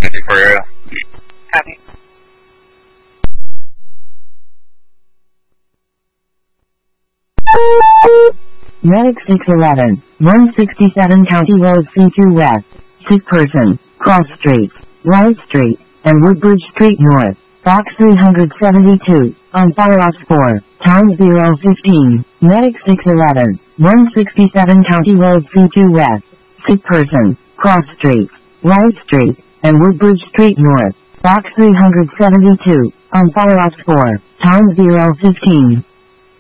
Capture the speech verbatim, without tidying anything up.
fifty-four area. Copy. Medic six eleven, one sixty-seven County Road C two West, sick person, cross streets, Wright Street, and Woodbridge Street North, box three seventy-two, on fire ops four, time zero fifteen, Medic six eleven, one sixty-seven County Road C two West, sick person, cross streets, Wright Street, and Woodbridge Street North, box three seventy-two, on fire ops four, time zero fifteen.